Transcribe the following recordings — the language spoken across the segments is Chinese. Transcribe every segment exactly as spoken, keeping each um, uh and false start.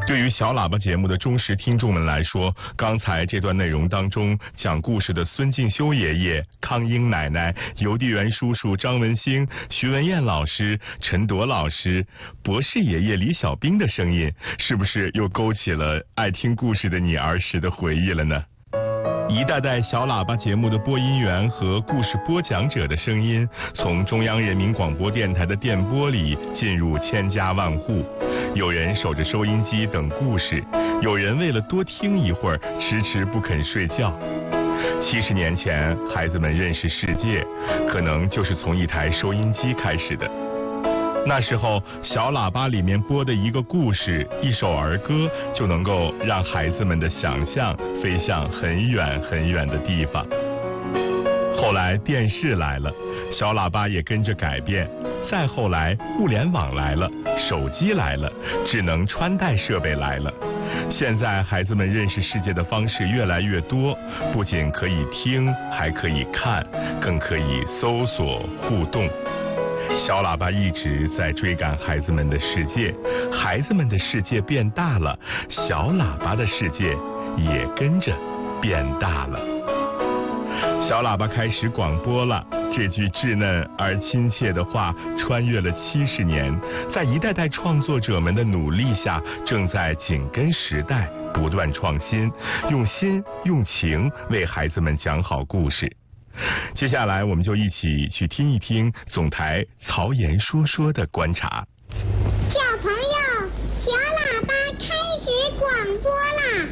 对于小喇叭节目的忠实听众们来说，刚才这段内容当中讲故事的孙敬修爷爷、康英奶奶、邮递员叔叔张文兴、徐文燕老师、陈铎老师、博士爷爷李小兵的声音，是不是又勾起了爱听故事的你儿时的回忆了呢？一代代小喇叭节目的播音员和故事播讲者的声音，从中央人民广播电台的电波里进入千家万户。有人守着收音机等故事，有人为了多听一会儿迟迟不肯睡觉。七十年前，孩子们认识世界，可能就是从一台收音机开始的。那时候，小喇叭里面播的一个故事、一首儿歌，就能够让孩子们的想象飞向很远很远的地方。后来电视来了，小喇叭也跟着改变。再后来，互联网来了，手机来了，智能穿戴设备来了。现在孩子们认识世界的方式越来越多，不仅可以听，还可以看，更可以搜索互动。小喇叭一直在追赶孩子们的世界，孩子们的世界变大了，小喇叭的世界也跟着变大了。小喇叭开始广播了，这句稚嫩而亲切的话穿越了七十年，在一代代创作者们的努力下，正在紧跟时代，不断创新，用心用情为孩子们讲好故事。接下来我们就一起去听一听总台曹岩说说的观察。 小朋友，小喇叭开始广播啦！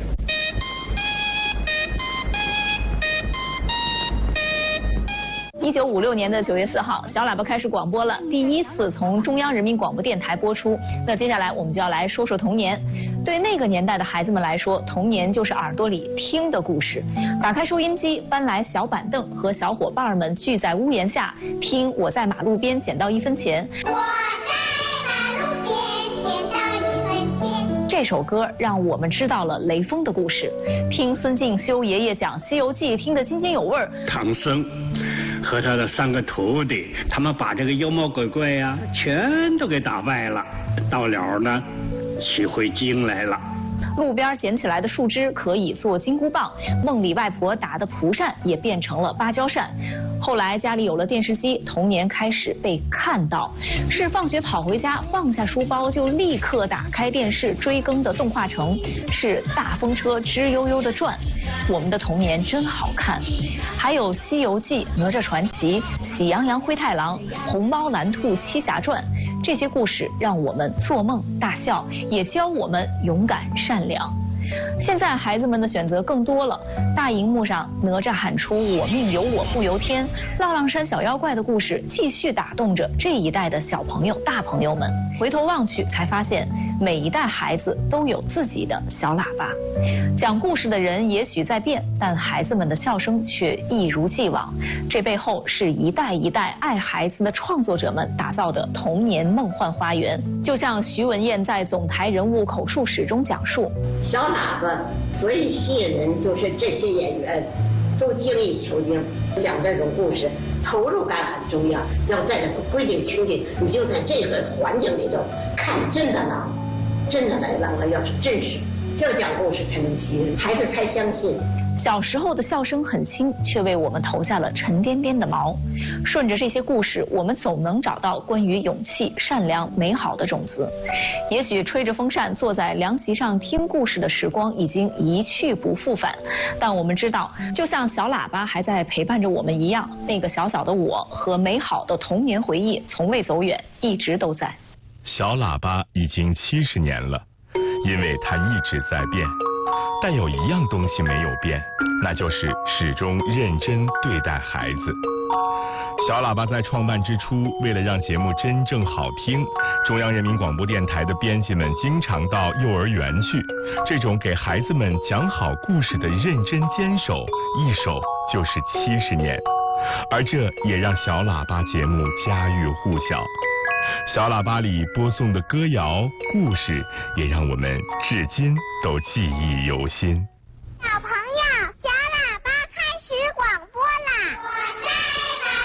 一九五六年的九月四号，小喇叭开始广播了，第一次从中央人民广播电台播出。那接下来我们就要来说说童年。对那个年代的孩子们来说，童年就是耳朵里听的故事。打开收音机，搬来小板凳，和小伙伴们聚在屋檐下，听我在马路边捡到一分钱。 我在马路边捡到一分钱。 这首歌让我们知道了雷锋的故事。听孙敬修爷爷讲《西游记》，听得津津有味儿。 唐僧和他的三个徒弟，他们把这个妖魔鬼怪呀、啊，全都给打败了。到了呢，取回经来了。 路边捡起来的树枝可以做金箍棒，梦里外婆打的蒲扇也变成了芭蕉扇。后来家里有了电视机，童年开始被看到。是放学跑回家，放下书包就立刻打开电视追更的动画城，是大风车吱悠悠的转。我们的童年真好看。还有《西游记》、哪吒传奇、喜羊羊灰太狼、红猫蓝兔七侠传，这些故事让我们做梦大笑，也教我们勇敢善良。现在孩子们的选择更多了，大荧幕上哪吒喊出我命由我不由天，浪浪山小妖怪的故事继续打动着这一代的小朋友大朋友们。回头望去，才发现每一代孩子都有自己的小喇叭。讲故事的人也许在变，但孩子们的笑声却一如既往。这背后是一代一代爱孩子的创作者们打造的童年梦幻花园。就像徐文燕在总台人物口述史中讲述， 小喇叭最吸引人就是这些演员都精益求精，讲这种故事投入感很重要。要在这个规定情景，你就在这个环境里头看，真的呢，真的来浪了，要是真实，这讲故事才能吸引孩子，才相信。 小时候的笑声很轻，却为我们投下了沉甸甸的锚。顺着这些故事，我们总能找到关于勇气、善良、美好的种子。也许吹着风扇坐在凉席上听故事的时光已经一去不复返，但我们知道，就像小喇叭还在陪伴着我们一样，那个小小的我和美好的童年回忆从未走远，一直都在。 小喇叭已经七十年了，因为它一直在变。但有一样东西没有变，那就是始终认真对待孩子。小喇叭在创办之初，为了让节目真正好听，中央人民广播电台的编辑们经常到幼儿园去。这种给孩子们讲好故事的认真坚守，一守就是七十年。而这也让小喇叭节目家喻户晓。小喇叭里播送的歌谣故事，也让我们至今都记忆犹新。 小朋友，小喇叭开始广播啦！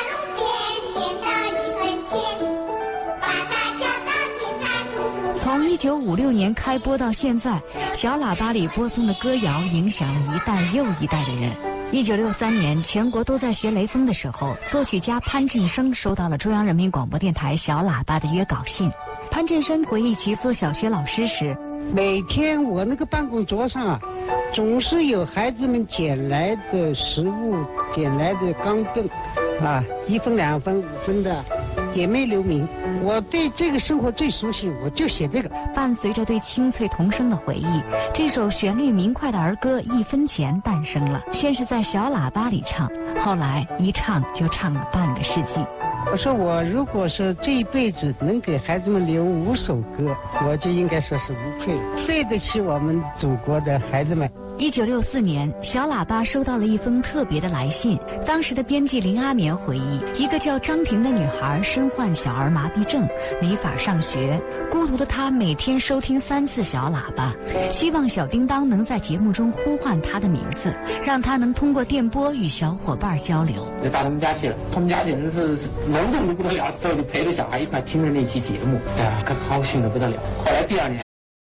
我在马路边捡到一分钱，把它交到警察叔叔。 童一九五六年开播到现在，小喇叭里播送的歌谣影响了一代又一代的人。一九六三年，全国都在学雷锋的时候，作曲家潘振声收到了中央人民广播电台小喇叭的约稿信。潘振声回忆起做小学老师时， 每天我那个办公桌上啊，总是有孩子们捡来的食物，捡来的钢镚，啊，一分两分五分的，也没留名。我对这个生活最熟悉，我就写这个。 伴随着对清脆童声的回忆，这首旋律明快的儿歌《一分钱》诞生了。先是在小喇叭里唱，后来一唱就唱了半个世纪。 我说我如果说这一辈子能给孩子们留五首歌，我就应该说是无愧，对得起我们祖国的孩子们。 一九六四年，小喇叭收到了一封特别的来信。当时的编辑林阿棉回忆，一个叫张婷的女孩身患小儿麻痹症，没法上学。孤独的她每天收听三次小喇叭，希望小叮当能在节目中呼唤她的名字，让她能通过电波与小伙伴交流。 就到他们家去了，他们家简直是隆重的不得了，所以就陪着小孩一块听着那期节目，哎呀，可高兴的不得了。后来第二年